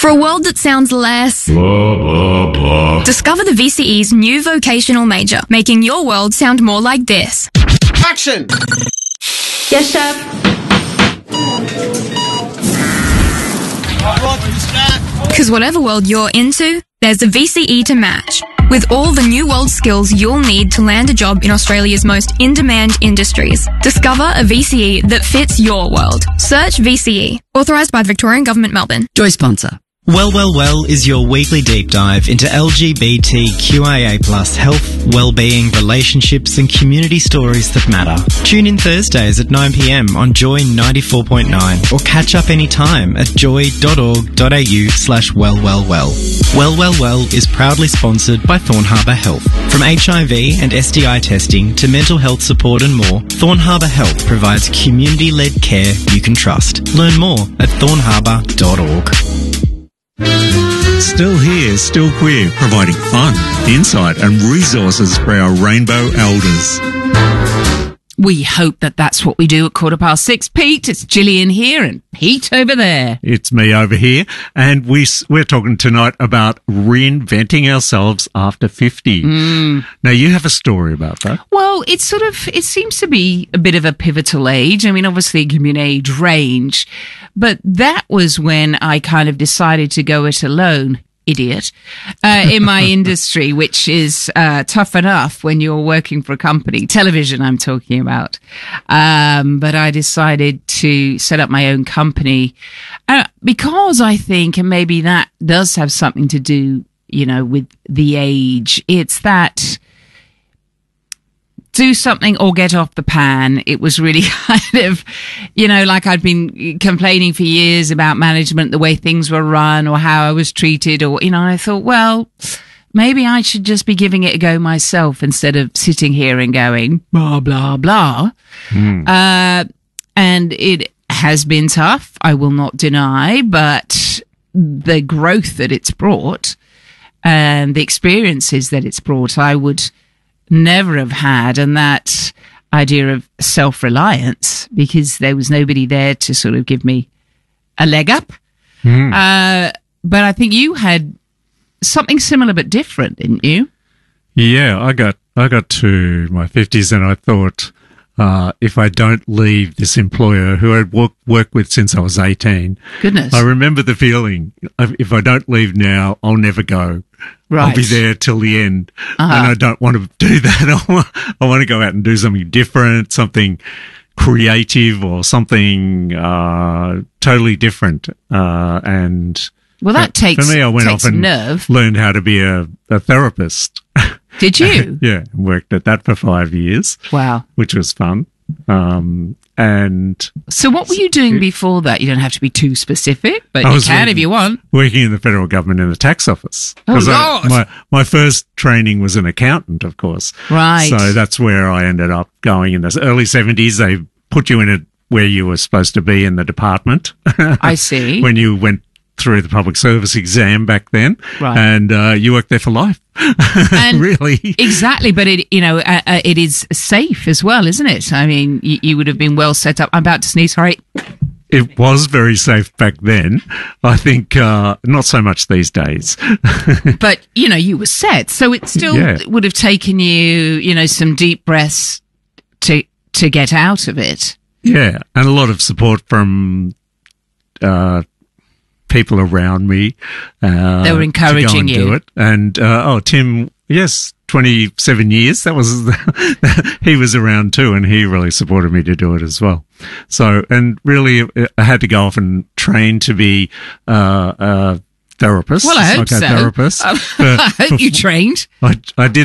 For a world that sounds less blah, blah, blah. Discover the VCE's new vocational major, making your world sound more like this. Action! Yes, chef. Because whatever world you're into, there's a VCE to match. With all the new world skills you'll need to land a job in Australia's most in-demand industries. Discover a VCE that fits your world. Search VCE. Authorised by the Victorian Government, Melbourne. Joy sponsor. Well is your weekly deep dive into LGBTQIA+ health, well-being, relationships and community stories that matter. Tune in Thursdays at 9 p.m. on Joy 94.9 or catch up anytime at joy.org.au/wellwellwell. Well is proudly sponsored by Thorn Harbour Health. From HIV and STI testing to mental health support and more, Thorn Harbour Health provides community-led care you can trust. Learn more at thornharbour.org. Still here, still queer, providing fun, insight and resources for our rainbow elders. We hope that that's what we do at 6:15. Pete, it's Gillian here and Pete over there. It's me over here, and we're talking tonight about reinventing ourselves after 50. Now, you have a story about that. Well, it seems to be a bit of a pivotal age. I mean, obviously it can be an age range, but that was when I kind of decided to go it alone. Idiot, in my industry, which is tough enough when you're working for a company, television I'm talking about. But I decided to set up my own company because I think, and maybe that does have something to do, with the age, it's that do something or get off the pan. It was really kind of, like I'd been complaining for years about management, the way things were run or how I was treated or, I thought, well, maybe I should just be giving it a go myself instead of sitting here and going, blah, blah, blah. And it has been tough. I will not deny, but the growth that it's brought and the experiences that it's brought, I would never have had, and that idea of self-reliance, because there was nobody there to sort of give me a leg up. But I think you had something similar but different, didn't you? Yeah, I got to my 50s and I thought, if I don't leave this employer who I'd worked with since I was 18. Goodness. I remember the feeling, if I don't leave now, I'll never go. Right. I'll be there till the end. And I don't want to do that. I want to go out and do something different, something creative or something totally different. And well, that takes for me, I went off and nerve. Learned how to be a therapist. Did you? Yeah, worked at that for 5 years. Wow. Which was fun. And so what were you doing before that? You don't have to be too specific, but you can if you want. Working in the federal government in the tax office. Oh, God. My first training was an accountant, of course. Right. So that's where I ended up going in the early 70s. They put you in where you were supposed to be in the department. I see. When you went through the public service exam back then. Right. And you worked there for life. And really. Exactly. But it is safe as well, isn't it? I mean, you would have been well set up. I'm about to sneeze. Sorry. It was very safe back then. I think not so much these days. But, you were set. So it still would have taken you, some deep breaths to get out of it. Yeah. And a lot of support from people around me. They were encouraging you. Do it. And, Tim, yes, 27 years. That was, he was around too, and he really supported me to do it as well. So, and really, I had to go off and train to be, a therapist. Well, I hope so. Therapist. I hope you trained. I did